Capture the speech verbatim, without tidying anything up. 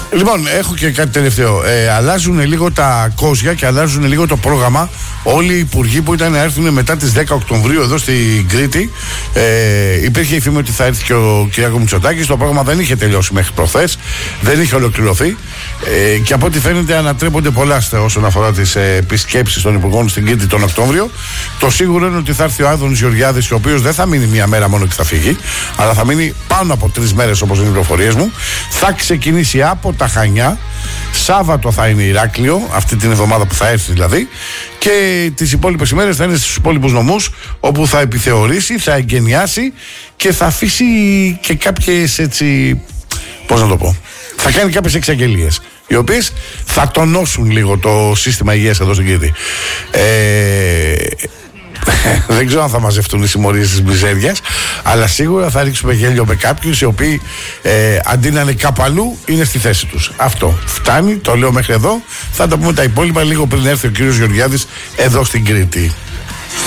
Λοιπόν, έχω και κάτι τελευταίο. Ε, αλλάζουν λίγο τα κόζια και αλλάζουν λίγο το πρόγραμμα. Όλοι οι υπουργοί που ήταν να έρθουν μετά τις δέκα Οκτωβρίου εδώ στην Κρήτη, ε, υπήρχε η φήμη ότι θα έρθει και ο κ. Μητσοτάκης. Το πρόγραμμα δεν είχε τελειώσει μέχρι προχθές, δεν είχε ολοκληρωθεί. Ε, και από ό,τι φαίνεται ανατρέπονται πολλά όσον αφορά τις ε, επισκέψεις των υπουργών στην Κρήτη τον Οκτώβριο. Το σίγουρο είναι ότι θα έρθει ο Άδωνης Γεωργιάδης, ο οποίος δεν θα μείνει μία μέρα μόνο και θα φύγει, αλλά θα μείνει πάνω από τρεις μέρες, όπως είναι οι πληροφορίες μου. Θα ξεκινήσει από τα Χανιά. Σάββατο θα είναι Ηράκλειο, αυτή την εβδομάδα που θα έρθει δηλαδή, και τις υπόλοιπες ημέρες θα είναι στους υπόλοιπους νομούς, όπου θα επιθεωρήσει, θα εγκαινιάσει και θα αφήσει και κάποιες, έτσι, πώς να το πω, θα κάνει κάποιες εξαγγελίες, οι οποίες θα τονώσουν λίγο το σύστημα υγείας εδώ στην Κρήτη. Ε, δεν ξέρω αν θα μαζευτούν οι συμμορίες της μιζέριας, αλλά σίγουρα θα ρίξουμε γέλιο με κάποιους οι οποίοι ε, αντί να είναι κάπου αλλού είναι στη θέση τους. Αυτό φτάνει, το λέω μέχρι εδώ. Θα τα πούμε τα υπόλοιπα λίγο πριν έρθει ο κύριος Γεωργιάδης εδώ στην Κρήτη.